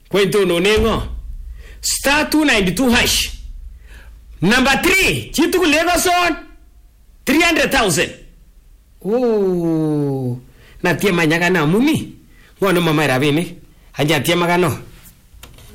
Kwento nengo. Star 292 hash. Number 3. Chitu kulegoson. 300,000. Oh. Natia manyaka na mumi. Ngono mama rabini. Hanya tia magano.